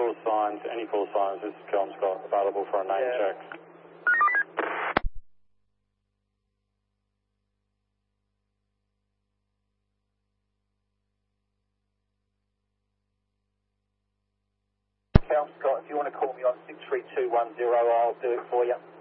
any call signs, this is John Scott, available for a name check. Count Scott, if you want to call me on 63210, I'll do it for you.